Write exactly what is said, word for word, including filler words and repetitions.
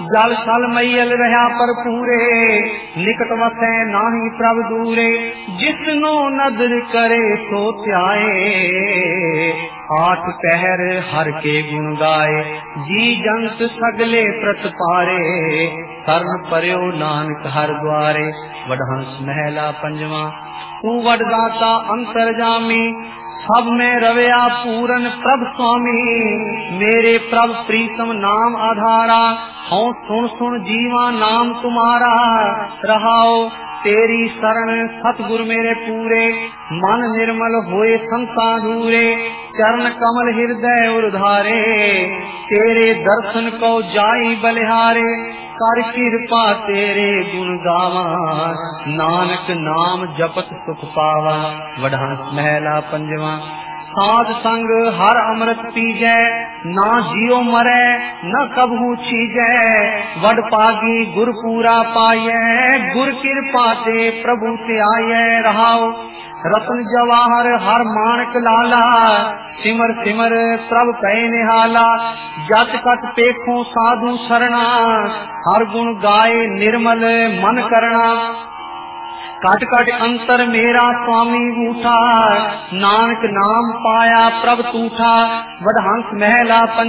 जल थल मैयल रहा पर पूरे, निकट वसै नाही प्रभ दूरे। जिसनो नदर करे सो ध्याए, आठ पहर हर के गुण गाए। जी जंत सगले प्रतपारे, शरण परयो नानक हर द्वारे। वडहंस महला पंजवा। तू वडदाता अंतरजामी, सब में रवया पूरन प्रभ स्वामी। मेरे प्रभ प्रीतम नाम आधारा, हूँ सुन सुन जीवा नाम तुम्हारा। रहाओ तेरी शरण सतगुर मेरे पूरे, मन निर्मल होए संता दूरे। चरण कमल हृदय उधारे, तेरे दर्शन को जाई बलिहारे। कर कृपा तेरे गुण गावा, नानक नाम जपत सुख पावा। वडहंस महला पंजवा। साध संग हर अमृत पीजै, ना जियो मरै न कबहू छीजै। वड पागी गुर पूरा पायै, गुर कृपा ते प्रभु ते आयै। रहाओ रतन जवाहर हर मानक लाला, सिमर सिमर प्रभ पै निहाला। जत कट पेखो साधु सरना, हर गुण गाए निर्मल मन करना। कट कट अंतर मेरा स्वामी बूठा, नानक नाम पाया प्रभ तूठा। वडहंस महला